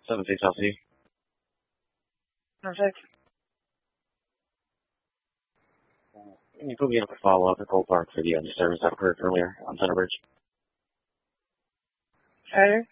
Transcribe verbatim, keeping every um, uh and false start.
seven six Chelsea. Perfect. Can you put me up a follow-up at Gold Park for the uh, disturbance that occurred earlier on Center Bridge? Okay.